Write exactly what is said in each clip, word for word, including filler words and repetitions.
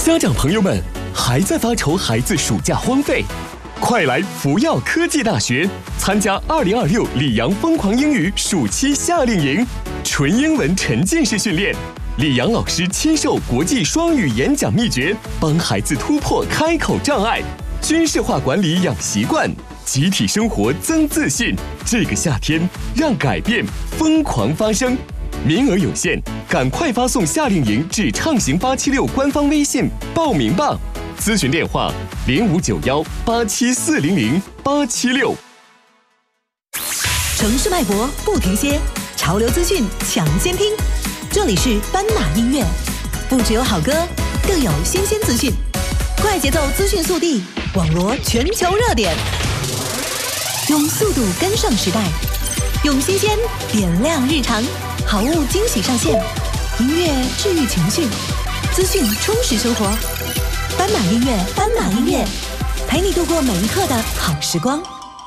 家长朋友们，还在发愁孩子暑假荒废？快来福耀科技大学参加二零二六里昂疯狂英语暑期夏令营，纯英文沉浸式训练，里昂老师亲授国际双语演讲秘诀，帮孩子突破开口障碍，军事化管理养习惯，集体生活增自信。这个夏天，让改变疯狂发生。名额有限，赶快发送夏令营至畅行八七六官方微信报名吧。咨询电话零五九幺八七四零零八七六。 城市脉搏不停歇，潮流资讯抢先听。这里是斑马音乐，不只有好歌，更有新鲜资讯，快节奏资讯速递，网罗全球热点，用速度跟上时代，用新鲜点亮日常。好物惊喜上线，音乐治愈情绪，资讯充实生活。斑马音乐，斑马音乐，陪你度过每一刻的好时光。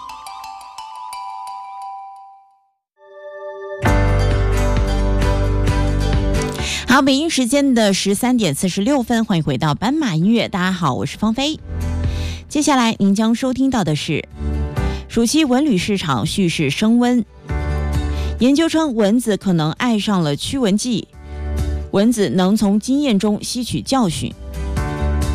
好，北京时间的十三点四十六分，欢迎回到斑马音乐。大家好，我是芳菲。接下来您将收听到的是暑期文旅市场蓄势升温。研究称，蚊子可能爱上了驱蚊剂，蚊子能从经验中吸取教训。